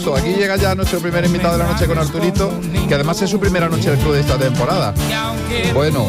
Aquí llega ya nuestro primer invitado de la noche con Arturito, que además es su primera noche del club de esta temporada. Bueno,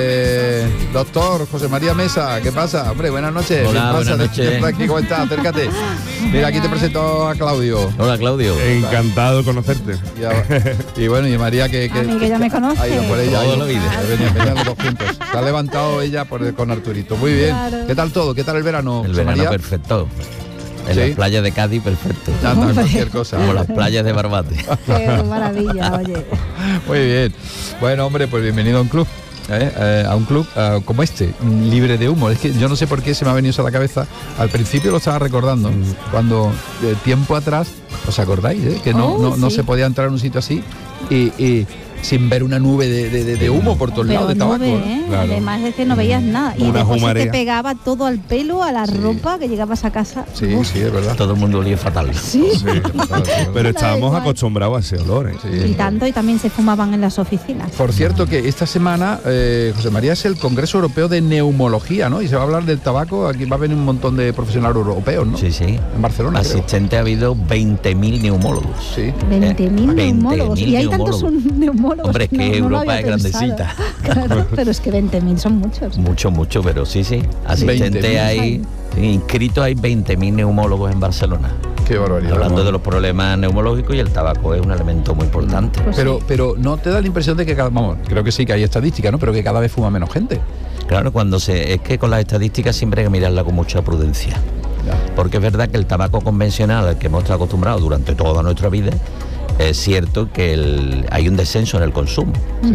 doctor José María Mesa, ¿qué pasa? Hombre, buenas noches. Hola, buenas noches. Aquí, ¿cómo estás? Acércate. Mira, aquí te presento a Claudio. Hola, Claudio. Encantado de conocerte. Y bueno, y María que a mí que ya me conoce. Ha ido por ella. Toda la vida. Venían los dos juntos. Se ha levantado ella con Arturito. Muy bien. Claro. ¿Qué tal todo? ¿Qué tal el verano, El José verano María? perfecto. En ¿Sí? las playas de Cádiz, perfecto. Anda, cualquier cosa. Como las playas de Barbate. Qué maravilla, oye. Muy bien. Bueno, hombre, pues bienvenido a un club. A un club como este, libre de humo. Es que yo no sé por qué se me ha venido eso a la cabeza. Al principio lo estaba recordando, cuando tiempo atrás, ¿os acordáis? Que no sí. se podía entrar en un sitio así y sin ver una nube de humo por todos lados de tabaco. Nube, Claro. Además es que no veías nada. Y Una después se humareda. te pegaba todo al pelo, a la ropa, que llegabas a casa. Sí, Uf, sí, es verdad. Todo el mundo olía fatal. sí. Pero estábamos igual. acostumbrados a ese olor, ¿eh? Sí. Y tanto, y también se fumaban en las oficinas. Por cierto, que esta semana, José María, es el Congreso Europeo de Neumología, ¿no? Y se va a hablar del tabaco. Aquí va a venir un montón de profesionales europeos, ¿no? Sí, sí. En Barcelona, creo. Asistente ha habido 20.000 neumólogos. Sí. 20.000 neumólogos. 20.000 Y hay tantos neumólogos. Hombre, es que No lo Europa había es pensado. grandecita. Claro, pero es que 20.000 son muchos. Mucho, pero sí. Asistente 20.000. hay, inscritos hay 20.000 neumólogos en Barcelona. Qué barbaridad. Hablando ¿no? de los problemas neumológicos, y el tabaco es un elemento muy importante. Pues Pero no te da la impresión de que vamos, creo que sí que hay estadísticas, ¿no? Pero que cada vez fuma menos gente. Claro, es que con las estadísticas siempre hay que mirarla con mucha prudencia. Porque es verdad que el tabaco convencional al que hemos estado acostumbrados durante toda nuestra vida, es cierto que hay un descenso en el consumo.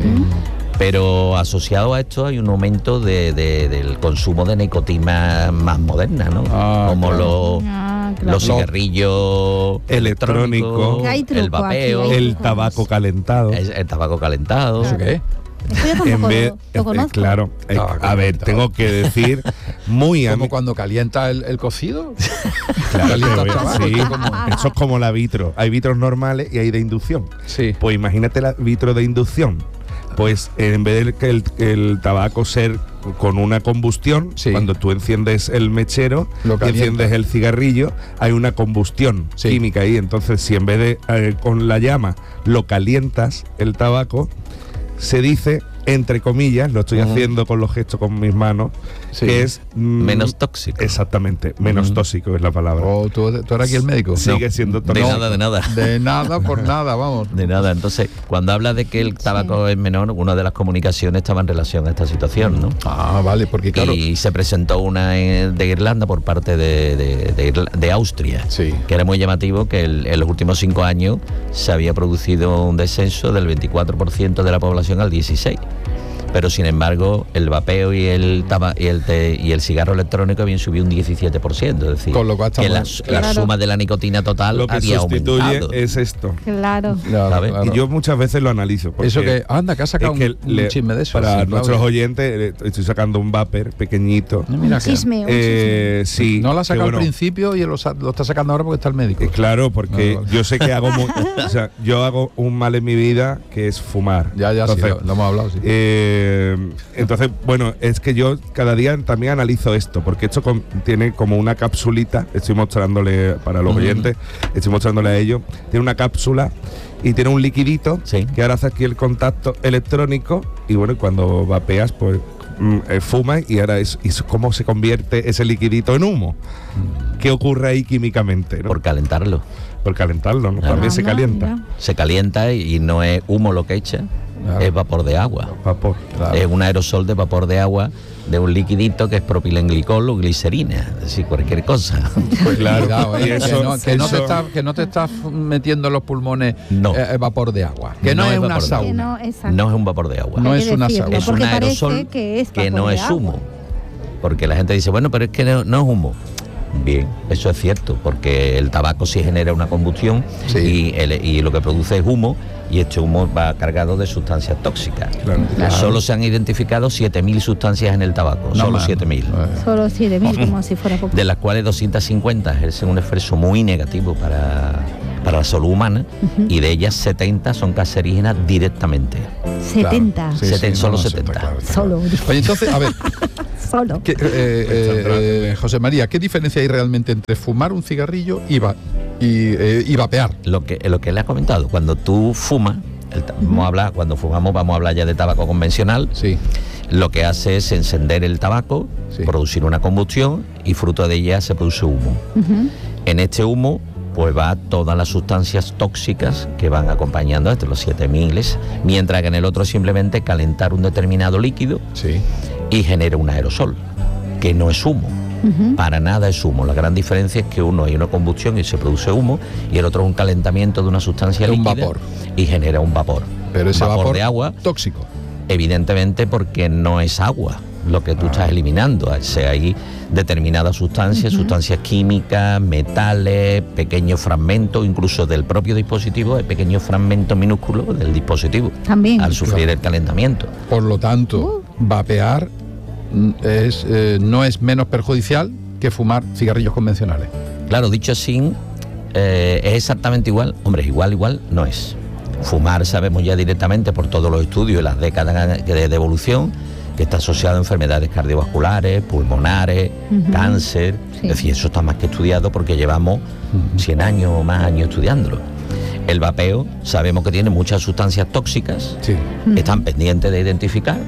Pero asociado a esto hay un aumento del consumo de nicotina más moderna, ¿no? Como claro. los cigarrillos Electrónico. Que hay truco el vapeo, aquí, hay El tabaco calentado. el tabaco calentado. ¿Eso qué es? Esto yo tampoco lo conozco. claro, Tabaco a ver, calentado. tengo que decir muy Como cuando calienta el cocido. Claro, Calienta pero, tabaco, sí, como- eso es como la vitro. Hay vitros normales y hay de inducción. Sí. Pues imagínate la vitro de inducción. Pues en vez de que el tabaco ser con una combustión, Sí. cuando tú enciendes el mechero Lo y calienta. enciendes el cigarrillo, hay una combustión Sí. química ahí. Entonces, si en vez de con la llama lo calientas el tabaco, se dice, entre comillas, lo estoy haciendo con los gestos con mis manos, Sí. que es Menos tóxico. Exactamente, menos tóxico es la palabra. Oh, ¿tú eras aquí el médico? Sigue siendo De tóxico. nada. De nada por nada, vamos. De nada. Entonces, cuando habla de que el tabaco es menor, una de las comunicaciones estaba en relación a esta situación, ¿no? Ah, vale, porque claro. Y se presentó una de Irlanda por parte de Austria, Sí. que era muy llamativo que en los últimos 5 años se había producido un descenso del 24% de la población al 16%. Pero sin embargo el vapeo y el cigarro electrónico habían subido un 17%, es decir, Con lo cual que la estamos- Claro. suma de la nicotina total Lo que había sustituye aumentado. es esto. Claro. Claro, ¿sabes? claro. Y yo muchas veces lo analizo. porque Eso que, anda, que has sacado es que un chisme de eso. Para sí, nuestros Claudia. oyentes, estoy sacando un vapor pequeñito. Mira Un que- chisme, un chisme. Sí. no lo ha que sacado bueno, al principio y lo está sacando ahora porque está el médico. Claro, porque Vale. yo sé que hago o sea, yo hago un mal en mi vida que es fumar. Ya, sí, Entonces, lo hemos hablado, sí. entonces, bueno, es que yo cada día también analizo esto, porque esto tiene como una capsulita, estoy mostrándole para los oyentes, estoy mostrándole a ellos, tiene una cápsula y tiene un liquidito Sí. que ahora hace aquí el contacto electrónico y bueno, cuando vapeas, pues fumas y ahora es cómo se convierte ese liquidito en humo. ¿Qué ocurre ahí químicamente? ¿no? Por calentarlo. Por calentarlo, ¿no? Claro. También se Anda, calienta. mira. Se calienta y no es humo lo que echa, Claro. es vapor de agua. Vapor. Claro. Es un aerosol de vapor de agua de un liquidito que es propilenglicol o glicerina, es decir, cualquier cosa. Pues claro, Cuidado, y eso- que no te estás metiendo en los pulmones No. Vapor de agua. Que no, No es es una vapor de agua. Que sauna. no, exacto. No es un vapor de agua. No Hay es que una decirlo, sauna. Es porque un parece aerosol que es vapor no de es agua. humo. Porque la gente dice, bueno, pero es que no es humo. Bien, eso es cierto, porque el tabaco sí genera una combustión Sí. y lo que produce es humo, y este humo va cargado de sustancias tóxicas. Claro. Solo se han identificado 7.000 sustancias en el tabaco, No solo más. 7.000. Solo 7.000, como si fuera poco. De las cuales 250 ejercen un esfuerzo muy negativo para la salud humana, y de ellas 70 son cancerígenas directamente. 70. Sí, Solo está 70. claro, está Solo. claro. Oye, entonces, a ver, Solo. José María, ¿qué diferencia hay realmente entre fumar un cigarrillo y y vapear. Lo que le has comentado, cuando tú fumas, cuando fumamos vamos a hablar ya de tabaco convencional. Sí. Lo que hace es encender el tabaco, Sí. producir una combustión y fruto de ella se produce humo. En este humo pues va todas las sustancias tóxicas que van acompañando entre los 7000, mientras que en el otro simplemente calentar un determinado líquido Sí. y genera un aerosol, que no es humo. Para nada es humo. La gran diferencia es que uno hay una combustión y se produce humo, y el otro es un calentamiento de una sustancia Es un líquida vapor. y genera un vapor. Pero ese vapor de agua, tóxico. evidentemente, porque no es agua lo que tú estás eliminando. O sea, hay determinadas sustancias, sustancias químicas, metales, pequeños fragmentos, incluso del propio dispositivo, hay pequeños fragmentos minúsculos del dispositivo. También. Al sufrir el calentamiento. Por lo tanto, vapear no es menos perjudicial que fumar cigarrillos convencionales. Claro, dicho así, es exactamente igual. Hombre, igual no es. Fumar sabemos ya directamente por todos los estudios y las décadas de evolución que está asociado a enfermedades cardiovasculares, pulmonares, cáncer. Sí. Es decir, eso está más que estudiado porque llevamos 100 años o más años estudiándolo. El vapeo sabemos que tiene muchas sustancias tóxicas, Sí. están pendientes de identificar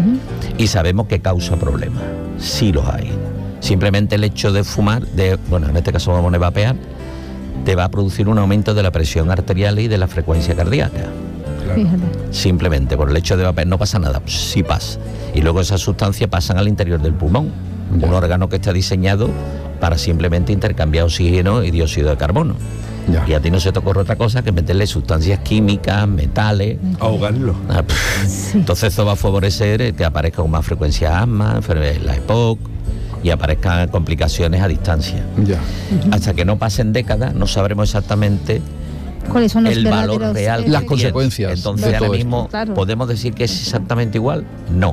y sabemos que causa problemas. Sí los hay. Simplemente el hecho de fumar, en este caso vamos a vapear, te va a producir un aumento de la presión arterial y de la frecuencia cardíaca. Fíjate. Simplemente por el hecho de vapear no pasa nada, sí pasa. Y luego esas sustancias pasan al interior del pulmón, un órgano que está diseñado para simplemente intercambiar oxígeno y dióxido de carbono. Ya. Y a ti no se te ocurre otra cosa que meterle sustancias químicas, metales. Ahogarlo. Entonces eso va a favorecer que aparezca con más frecuencia asma, enfermedades de la EPOC y aparezcan complicaciones a distancia. Ya. Hasta que no pasen décadas no sabremos exactamente ¿Cuáles son los el valor verdaderos, real que Las tiene. consecuencias Entonces de ahora todo mismo esto. Claro. podemos decir que es exactamente igual, no.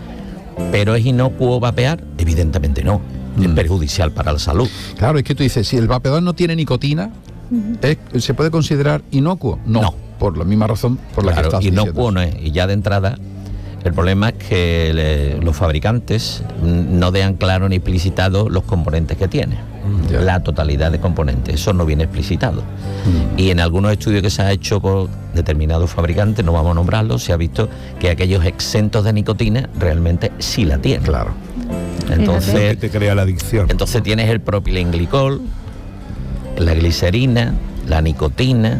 Pero es inocuo vapear, evidentemente no. Es perjudicial para la salud. Claro, es que tú dices, si el vapeador no tiene nicotina, ¿se puede considerar inocuo? No. Por la misma razón por la que Claro, estás inocuo diciendo. no es. Y ya de entrada, el problema es que los fabricantes no dejan claro ni explicitado los componentes que tiene. Ya. La totalidad de componentes, eso no viene explicitado. Y en algunos estudios que se ha hecho por determinados fabricantes, no vamos a nombrarlos, se ha visto que aquellos exentos de nicotina realmente sí la tienen. Claro. Que Entonces, te crea la adicción. entonces tienes el propilenglicol, la glicerina, la nicotina,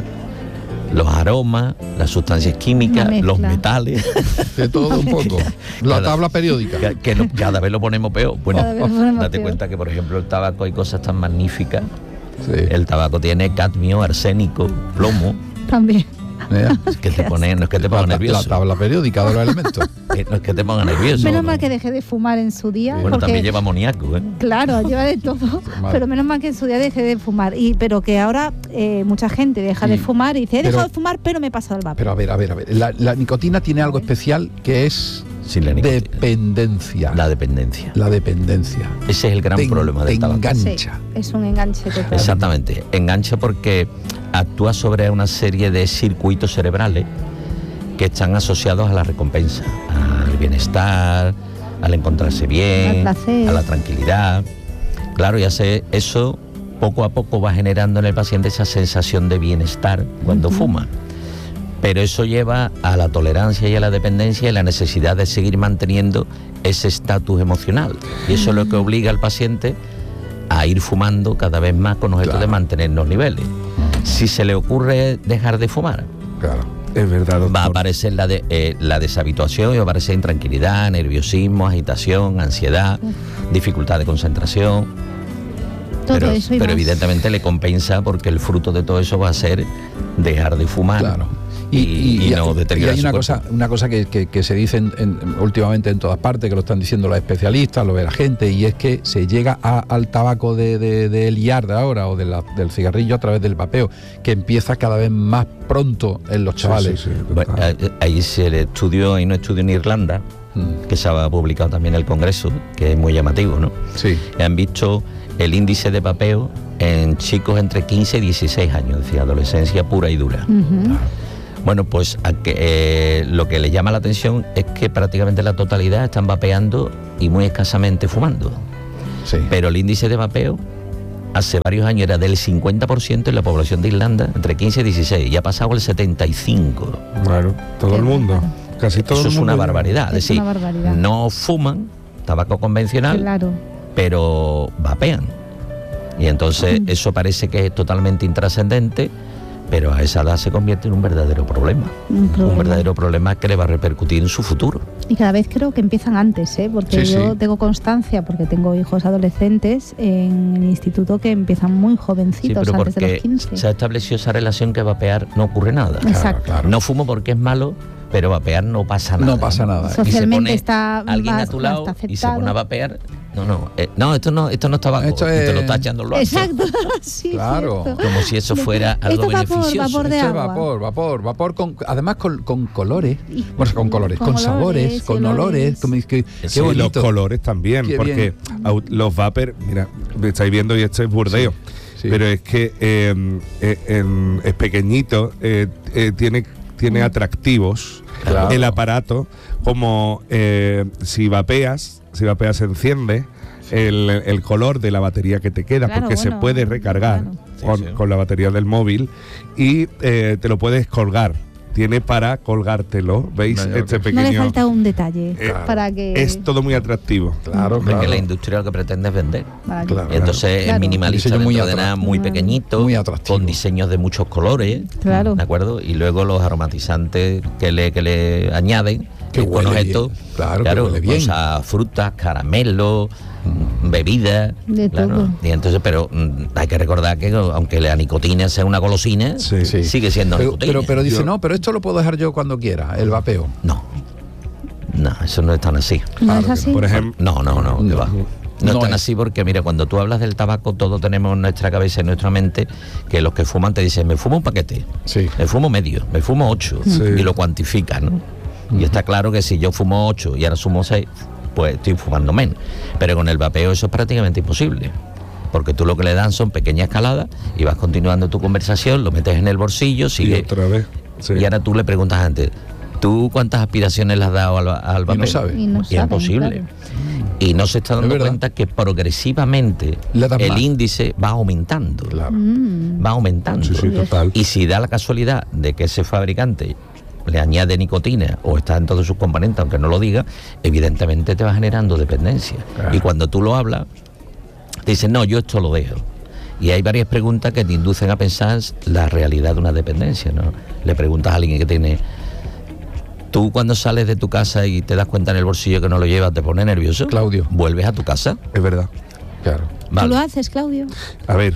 los aromas, las sustancias químicas, Una los mezcla. metales, De todo un poco. La Cada- tabla periódica. cada vez lo ponemos peor. Bueno, Cada vez lo ponemos date peor. cuenta que, por ejemplo, el tabaco hay cosas tan magníficas. Sí. El tabaco tiene cadmio, arsénico, plomo, También. que te pone, no es que te ponga La nervioso, tabla periódica de los elementos. no es que te ponga nervioso. Menos mal que dejé de fumar en su día. Bueno, porque, también lleva amoníaco, ¿eh? Claro, lleva de todo. Mal. Pero menos mal que en su día dejé de fumar. Pero que ahora mucha gente deja de fumar y dice, he dejado de fumar, pero me he pasado el vapor. Pero a ver. La nicotina tiene algo especial que es Sin la nicotina. dependencia. La dependencia. La dependencia. Ese es el gran problema del te tabaco. engancha. Sí, es un enganche total. Exactamente, engancha porque actúa sobre una serie de circuitos cerebrales que están asociados a la recompensa, al bienestar, al encontrarse bien, Al placer. a la tranquilidad. Claro, y eso poco a poco va generando en el paciente esa sensación de bienestar cuando fuma. Pero eso lleva a la tolerancia y a la dependencia y la necesidad de seguir manteniendo ese estatus emocional. Y eso es lo que obliga al paciente a ir fumando cada vez más con objeto de mantener los niveles. Si se le ocurre dejar de fumar, Claro. Es verdad, doctor. va a aparecer la deshabituación y va a aparecer intranquilidad, nerviosismo, agitación, ansiedad, dificultad de concentración. Todo Pero eso y más. evidentemente le compensa porque el fruto de todo eso va a ser dejar de fumar. Claro. Y no y deteriorar hay su una cosa que se dice últimamente en todas partes, que lo están diciendo los especialistas, lo ve la gente, y es que se llega al tabaco de liar de ahora o del cigarrillo a través del vapeo, que empieza cada vez más pronto en los chavales. Sí, Bueno, ahí hay un estudio en Irlanda, que se ha publicado también en el Congreso, que es muy llamativo, ¿no? Sí. Han visto el índice de vapeo en chicos entre 15 y 16 años, es decir, adolescencia pura y dura. Bueno, pues lo que le llama la atención es que prácticamente la totalidad están vapeando y muy escasamente fumando. Sí. Pero el índice de vapeo hace varios años era del 50% en la población de Irlanda, entre 15 y 16, y ha pasado al 75%. Claro, todo el mundo. Casi todo Eso el es mundo. una barbaridad. Es decir, una barbaridad. no fuman tabaco convencional, Claro. pero vapean. Y entonces eso parece que es totalmente intrascendente, pero a esa edad se convierte en un verdadero problema. Un verdadero problema que le va a repercutir en su futuro. Y cada vez creo que empiezan antes, porque Sí, yo sí. tengo constancia, porque tengo hijos adolescentes en el instituto que empiezan muy Sí, jovencitos, pero antes de los porque 15. se ha establecido esa relación que vapear no ocurre nada. Exacto. Claro. No fumo porque es malo, pero vapear no pasa nada. No pasa nada. Y se Socialmente pone está alguien más- a tu lado más y se pone a aceptado. vapear. No, esto no es tabaco. Esto y te es- lo está echando en lo alto. Exacto, sí, Claro. cierto. Como si eso fuera algo Esto vapor, beneficioso. vapor de Esto es agua. vapor con, además con colores, bueno, con colores, Con con sabores, olores, con olores. olores, qué Sí, bonito. los colores también, Qué porque los vapers, mira, me estáis viendo y esto es burdeo, Sí. pero es que es pequeñito, tiene atractivos Claro. el aparato, como si vapeas se enciende el color de la batería que te queda, Claro, porque se bueno, puede recargar claro. con la batería del móvil y te lo puedes colgar. Tiene para colgártelo, ¿veis? Vaya, Este ok. No le pequeño. falta un detalle Claro. para que... Es todo muy atractivo. Claro, Porque claro. la industria lo que pretende es vender. para que- Claro. Y entonces Claro. es minimalista, Un diseño muy dentro de nada, atractivo. muy pequeñito, Muy atractivo. con diseños de muchos colores, Claro. ¿de acuerdo? Y luego los aromatizantes que le añaden, Que con huele objetos, bien. Claro, que huele bien. cosas, frutas, caramelos, bebidas, De claro. todo. Y entonces, pero hay que recordar que aunque la nicotina sea una golosina, Sí. Sí. sigue siendo pero, nicotina. pero dice, Yo- no, pero esto lo puedo dejar yo cuando quiera, el vapeo. No, eso no es tan así. ¿No Claro es que así? Por ejemplo, No, que No. va. No No es tan es. así porque, mira, cuando tú hablas del tabaco, todos tenemos en nuestra cabeza y en nuestra mente que los que fuman te dicen, me fumo un paquete, Sí. me fumo medio, me fumo 8, Sí. y lo cuantifican, ¿no? Y está claro que si yo fumo 8 y ahora sumo 6, pues estoy fumando menos. Pero con el vapeo eso es prácticamente imposible. Porque tú lo que le dan son pequeñas escaladas y vas continuando tu conversación, lo metes en el bolsillo, y sigue. otra vez. Sí. Y ahora tú le preguntas antes, ¿tú cuántas aspiraciones le has dado al vapeo? no sabe. Y no Y es saben, imposible. claro. Y no se está dando verdad. cuenta que progresivamente Le das el más. índice va aumentando. Claro. Va aumentando. Sí, sí, total. Y si da la casualidad de que ese fabricante le añade nicotina o está en todos sus componentes, aunque no lo diga, evidentemente te va generando dependencia. Claro. Y cuando tú lo hablas, te dicen, no, yo esto lo dejo. Y hay varias preguntas que te inducen a pensar la realidad de una dependencia, ¿no? Le preguntas a alguien que tiene... Tú cuando sales de tu casa y te das cuenta en el bolsillo que no lo llevas, ¿te pone nervioso? Claudio. ¿Vuelves a tu casa? Es verdad. Claro. ¿Tú lo haces, Claudio? A ver,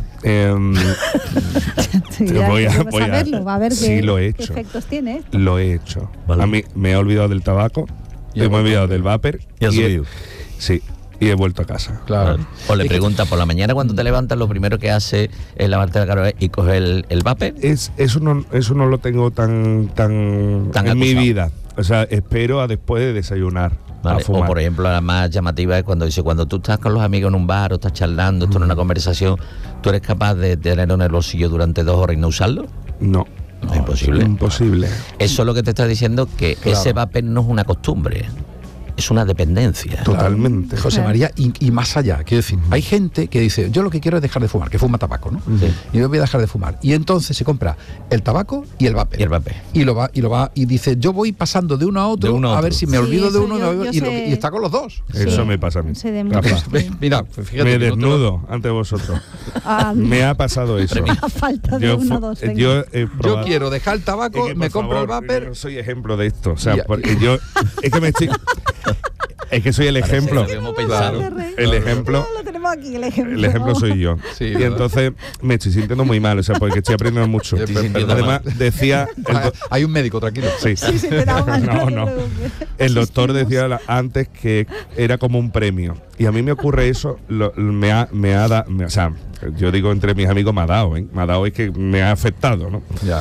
Sí, ya voy a- queremos voy a- saberlo, va a ver sí, qué, lo he qué hecho. efectos tiene esto. lo he hecho. Vale. A mí me he olvidado del tabaco, Y me he he vuelto. olvidado del vapor Y has subido. sí, y he vuelto a casa. Claro. O le Es que- preguntas por la mañana cuando te levantas, lo primero que haces es lavarte la cara y coger el vapor. Eso no lo tengo tan Tan en mi acusado. vida. O sea, espero a después de desayunar ¿Vale? a fumar. O por ejemplo, la más llamativa es cuando dice, cuando tú estás con los amigos en un bar o estás charlando, esto en una conversación, ¿tú eres capaz de tenerlo en el bolsillo durante 2 horas y no usarlo? No, Es imposible. imposible. Eso es lo que te está diciendo, que Claro. ese vapor no es una costumbre, es una dependencia. Totalmente. José María, y más allá, quiero decir, hay gente que dice, yo lo que quiero es dejar de fumar, que fuma tabaco, ¿no? Sí. Y yo voy a dejar de fumar. Y entonces se compra el tabaco y el vapor. Y el vapor. Y dice, yo voy pasando de uno a otro, De uno a a ver otro. si me Sí, olvido de eso uno yo y sé. está con los dos. Eso me pasa a mí. Se Rafa. demuestra. Mira, pues fíjate. Me que no te lo- desnudo ante vosotros. Ah, Me ha pasado eso. a falta de Yo, uno fu- dos. venga. yo he Yo probado- quiero dejar el tabaco, Es que, me por compro el favor, vapor. yo soy ejemplo de esto. O sea, Ya. porque yo. Es que me estoy. Es que soy el ejemplo. Parece que lo habíamos pensado. El ejemplo. No, lo tenemos aquí, el ejemplo. El ejemplo soy yo. Sí, y ¿verdad? entonces me estoy sintiendo muy mal, o sea, porque estoy aprendiendo mucho. Estoy sintiendo Además, decía. Hay un médico, tranquilo. Sí. Sí, sí, te da mal, No, no. te preocupes. El doctor decía antes que era como un premio. Y a mí me ocurre eso, o sea, yo digo entre mis amigos me ha dado, ¿eh? Me ha dado es que me ha afectado, ¿no? Ya.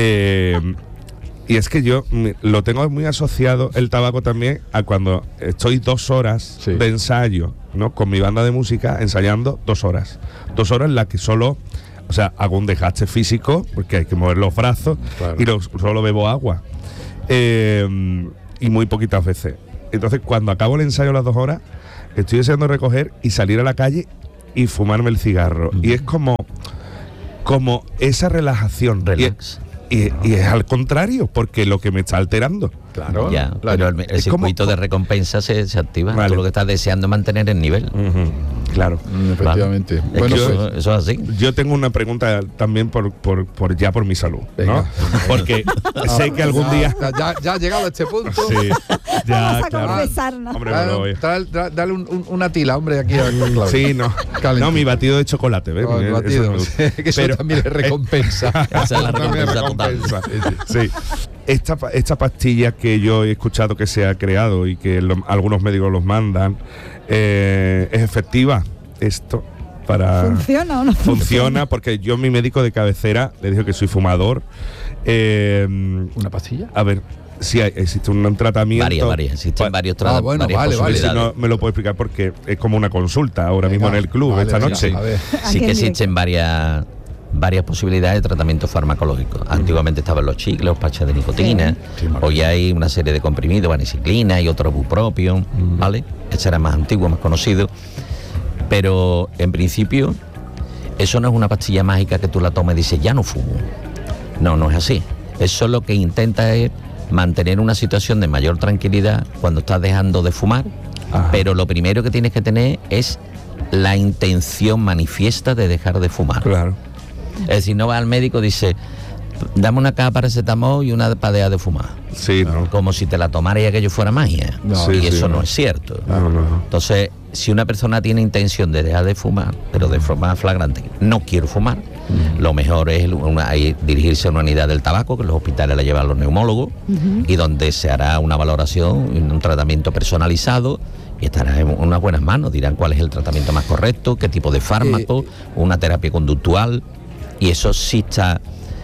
Y es que yo lo tengo muy asociado el tabaco también a cuando estoy 2 horas Sí. de ensayo, ¿no? Con mi banda de música ensayando 2 horas. 2 horas en las que solo, o sea, hago un desgaste físico porque hay que mover los brazos Claro. y solo bebo agua. Y muy poquitas veces. Entonces, cuando acabo el ensayo a las 2 horas, estoy deseando recoger y salir a la calle y fumarme el cigarro. Y es como esa relajación. Relax. Y es al contrario, porque lo que me está alterando. Claro, Ya, claro. pero el circuito de recompensa se activa. Vale. Tú lo que estás deseando es mantener el nivel. Claro. Efectivamente. Es Bueno, que pues, eso es así. Yo tengo una pregunta también por mi salud, Venga. ¿no? Porque sé que algún día... Ya ha llegado a este punto. Sí, ya, Vamos a claro. confesarnos. Hombre, me lo voy. Dale una tila, hombre, aquí a Claudio. Sí, no. Calentito. No, mi batido de chocolate, ¿ves? No, el Eso batido. me gusta. Que eso Pero- también es recompensa. Esa es la También es recompensa total. Sí. Esta pastilla que yo he escuchado que se ha creado y que algunos médicos los mandan, ¿es efectiva esto? ¿Funciona o no Funciona, porque yo, mi médico de cabecera, le dijo que soy fumador. ¿Una pastilla? A ver, si existe un tratamiento. Varias. Existen varios bueno, varias vale, A ver si posibilidades. no me lo puede explicar, porque es como una consulta ahora mismo en el club, Vale, esta venga, noche. a ver. Sí que existen varias posibilidades de tratamiento farmacológico. Antiguamente estaban los chicles, los parches de nicotina. Sí, Hoy hay una serie de comprimidos, vaniciclina y otros bupropion, ¿vale? Ese era más antiguo, más conocido. Pero en principio, eso no es una pastilla mágica que tú la tomes y dices, ya no fumo. No es así. Eso lo que intenta es mantener una situación de mayor tranquilidad cuando estás dejando de fumar. Ajá. Pero lo primero que tienes que tener es la intención manifiesta de dejar de fumar. Claro. Es decir, no va al médico y dice, dame una caja de paracetamol y una para dejar de fumar. Sí, ¿no? Como si te la tomara y aquello fuera magia. No, y sí, eso no. no es cierto. No. Entonces, si una persona tiene intención de dejar de fumar, pero de forma flagrante, no quiero fumar, lo mejor es dirigirse a una unidad del tabaco, que los hospitales la llevan los neumólogos, y donde se hará una valoración, un tratamiento personalizado, y estará en unas buenas manos. Dirán cuál es el tratamiento más correcto, qué tipo de fármaco, una terapia conductual, y eso sí está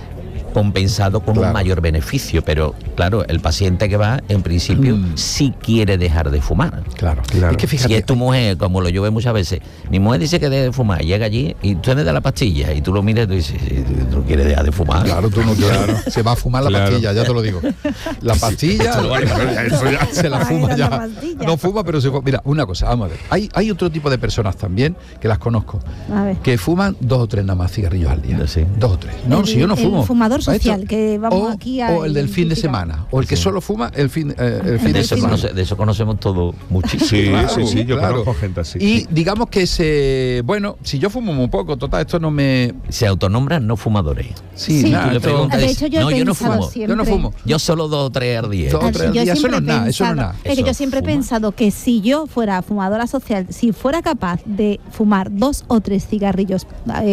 compensado con Claro. un mayor beneficio, pero claro, el paciente que va, en principio, sí quiere dejar de fumar. Claro. Claro. Es que Si fíjate, es tu mujer, como lo yo veo muchas veces, mi mujer dice que deje de fumar, llega allí y tú le das la pastilla y tú lo miras y tú dices, ¿tú no quieres dejar de fumar? claro, tú no quieres. Se va a fumar la Claro. pastilla, ya te lo digo. La pastilla Eso ya. se la Ay, fuma la ya. pastilla. No fuma, pero se fuma. Mira, una cosa, vamos a ver. Hay otro tipo de personas también, que las conozco, A ver. que fuman 2 o 3 nada más cigarrillos al día. Sí. 2 o 3. No, si yo no fumo. El fumador Esto- social, que vamos aquí a o el del fin de identificar. semana. O el que solo fuma el fin De de eso, semana. de eso conocemos todos muchísimo. Sí, Claro, sí, yo claro. conozco gente así. Y sí. digamos que bueno, si yo fumo muy poco, total, esto no me... Se autonombran no fumadores. Sí. nada, Tú le esto- preguntas, De hecho, yo no, he yo no pensado fumo. siempre. Yo no fumo. Yo solo 2 o 3 al día. Dos o 3 Yo días, eso siempre no es nada, eso no es nada. Es que Eso yo siempre he fuma. pensado que si yo fuera fumadora social, si fuera capaz de fumar 2 o 3 cigarrillos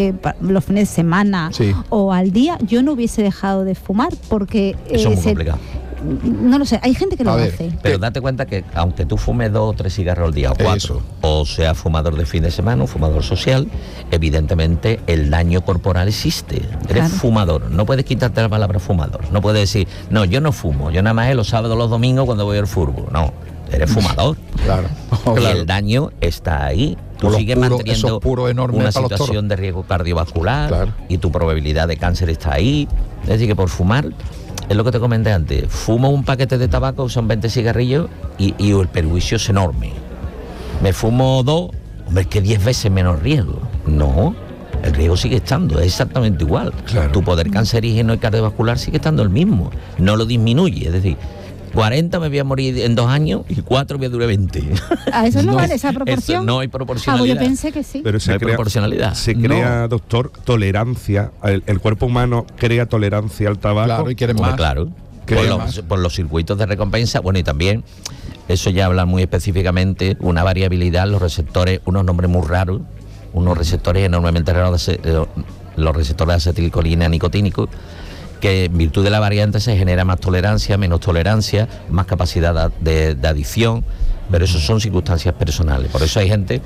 los fines de semana Sí. o al día, yo no hubiese dejado de fumar porque Eso es muy complicado. no lo sé, hay gente que lo A ver, hace. Pero date cuenta que aunque tú fumes 2 o 3 cigarros al día o 4, Eso. o seas fumador de fin de semana o fumador social, evidentemente el daño corporal existe. Eres Claro. fumador, no puedes quitarte la palabra fumador. No puedes decir, no, yo no fumo, yo nada más es los sábados o los domingos cuando voy al fútbol. No, eres fumador. Claro. Y el daño está ahí. Tú Con los sigues puros- manteniendo esos puros enormes una para los situación toros. de riesgo cardiovascular Claro. y tu probabilidad de cáncer está ahí. Es decir, que por fumar, es lo que te comenté antes, fumo un paquete de tabaco, son 20 cigarrillos y el perjuicio es enorme. Me fumo 2, hombre, es que 10 veces menos riesgo. No, el riesgo sigue estando, es exactamente igual. Claro. Tu poder cancerígeno y cardiovascular sigue estando el mismo, no lo disminuye. Es decir, 40 me voy a morir en 2 años y 4 voy a durar 20. ¿A eso no, No, vale esa proporción? Eso no hay Ah, pues proporcionalidad. yo pensé que sí. Pero No hay proporcionalidad. Se crea, doctor, tolerancia. El cuerpo humano crea tolerancia al tabaco. Claro, y quieren Hombre, más. claro. Quieren Por más. por los circuitos de recompensa, bueno, y también, eso ya habla muy específicamente, una variabilidad en los receptores, unos nombres muy raros, unos receptores enormemente raros, los receptores de acetilcolina nicotínicos, que en virtud de la variante se genera más tolerancia, menos tolerancia, más capacidad de adicción, pero eso son circunstancias personales. Por eso hay gente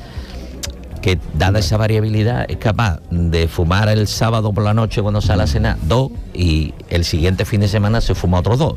que, dada esa variabilidad, es capaz de fumar el sábado por la noche cuando sale a cenar 2 y el siguiente fin de semana se fuma otros 2.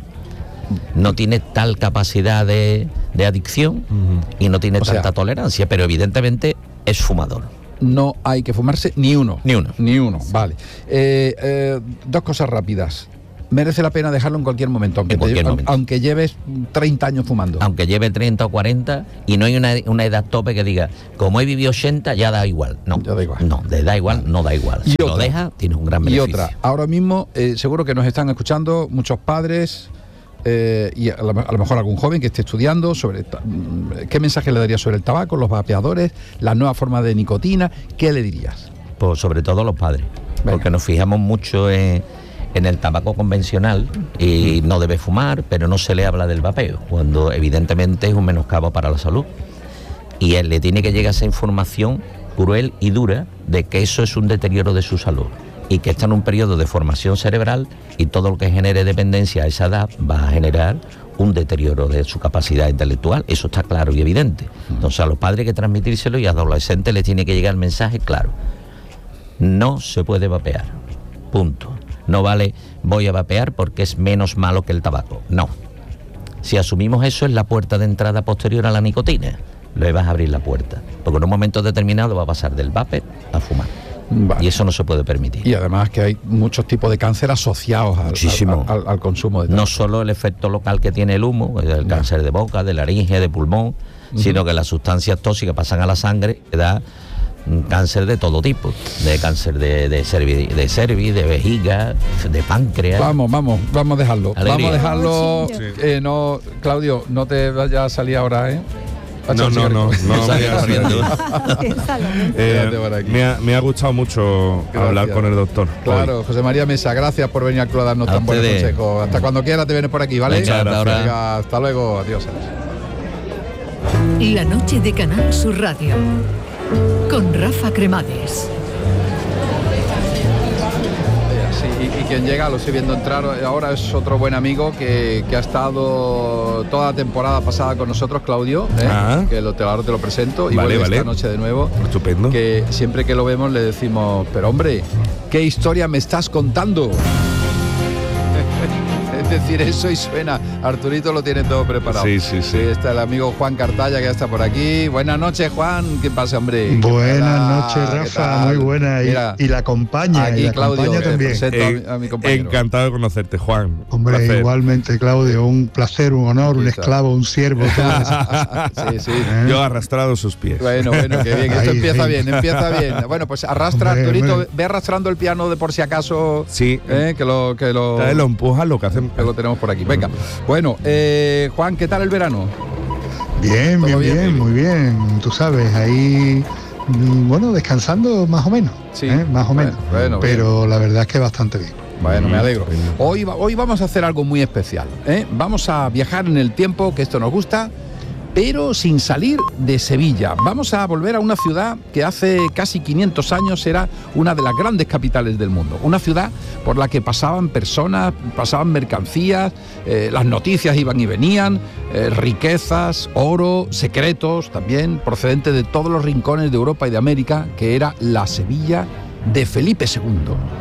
No tiene tal capacidad de adicción y no tiene O sea, tanta tolerancia, pero evidentemente es fumador. No hay que fumarse ni uno. Ni uno. Ni uno, vale. 2 cosas rápidas. merece la pena dejarlo en cualquier momento, aunque lleves 30 años fumando. Aunque lleve 30 o 40 y no hay una edad tope que diga, como he vivido 80, ya da igual. No, ya da igual. No, de da igual, no da igual. Si lo dejas, tienes un gran beneficio. Y otra, ahora mismo seguro que nos están escuchando muchos padres y a lo mejor algún joven que esté estudiando sobre qué mensaje le darías sobre el tabaco, los vapeadores, las nuevas formas de nicotina. ¿Qué le dirías? Pues sobre todo a los padres. Venga. Porque nos fijamos mucho en el tabaco convencional y no debe fumar, pero no se le habla del vapeo, cuando evidentemente es un menoscabo para la salud. Y él le tiene que llegar esa información cruel y dura de que eso es un deterioro de su salud y que está en un periodo de formación cerebral y todo lo que genere dependencia a esa edad va a generar un deterioro de su capacidad intelectual. Eso está claro y evidente. Entonces a los padres hay que transmitírselo y a los adolescentes les tiene que llegar el mensaje claro. No se puede vapear. Punto. No vale voy a vapear porque es menos malo que el tabaco. No. Si asumimos eso, es la puerta de entrada posterior a la nicotina. Le vas a abrir la puerta. Porque en un momento determinado va a pasar del vape a fumar. Vale. Y eso no se puede permitir. Y además que hay muchos tipos de cáncer asociados al consumo de tabaco. No solo el efecto local que tiene el humo, el cáncer de boca, de laringe, de pulmón, sino que las sustancias tóxicas pasan a la sangre y da cáncer de todo tipo, de cáncer de cervix, de vejiga, de páncreas. Vamos a dejarlo. Alegría. Vamos a dejarlo. Sí. No, Claudio, no te vayas a salir ahora, ¿eh? No, Salga corriendo. me ha gustado mucho hablar con el doctor. Claro, José María Mesa, gracias por venir al club a darnos tan buenos consejos. Hasta cuando quieras te vienes por aquí, ¿vale? Venga, hasta luego, adiós. La noche de Canal Sur Radio con Rafa Cremades. Sí, y quien llega, lo estoy viendo entrar ahora, es otro buen amigo que ha estado toda la temporada pasada con nosotros, Claudio, que ahora te lo presento, y vuelve esta noche de nuevo. Estupendo. Que siempre que lo vemos le decimos, pero hombre, ¿qué historia me estás contando? Es decir, eso y suena. Arturito lo tiene todo preparado. Sí. Está el amigo Juan Cartaya, que ya está por aquí. Buenas noches, Juan. ¿Qué pasa, hombre? Buenas noches, Rafa. Muy buena. Y la acompaña. Aquí, y la Claudio, acompaña también. presento a mi compañero. Encantado de conocerte, Juan. Hombre, placer. igualmente, Claudio. Un placer, un honor, un esclavo, un siervo. Todo eso. Sí. Yo he arrastrado sus pies. Bueno, qué bien. Esto Ahí, empieza sí. bien. Bueno, pues arrastra, Hombre, Arturito, hombre. ve arrastrando el piano de por si acaso. Sí. Que lo empujas, lo que hacen. que lo tenemos por aquí. Venga. Bueno, Juan, ¿qué tal el verano? Bien, ¿Todo bien? muy bien. Tú sabes, ahí, bueno, descansando más o menos. Sí. Más o menos. Bueno, pero la verdad es que bastante bien. Bueno, me alegro. Hoy vamos a hacer algo muy especial. Vamos a viajar en el tiempo, que esto nos gusta, pero sin salir de Sevilla. Vamos a volver a una ciudad que hace casi 500 años era una de las grandes capitales del mundo. Una ciudad por la que pasaban personas, pasaban mercancías, las noticias iban y venían, riquezas, oro, secretos también, procedentes de todos los rincones de Europa y de América, que era la Sevilla de Felipe II.